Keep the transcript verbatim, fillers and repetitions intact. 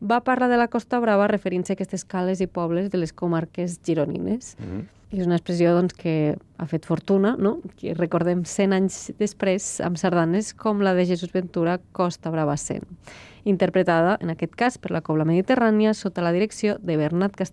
va parlar de la Costa Brava referint-se a aquestes cales i pobles de les comarques gironines. Mm-hmm. És una expressió doncs, que ha fet fortuna, no? Que recordem cent anys després amb sardanes com la de Jesús Ventura Costa Brava cent, interpretada, en aquest cas, per la Cobla Mediterrània sota la direcció de Bernat Castells.